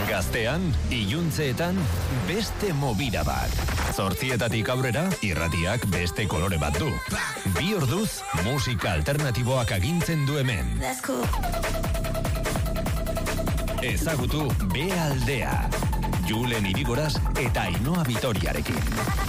Gaztean, iluntzeetan, beste movida bat. 8:00 aurrera, irratiak beste kolore bat du. 2 orduz, musika alternatiboak agintzen du hemen. Ezagutu B aldea. Julen Irigoras eta Ainhoa Vitoriarekin.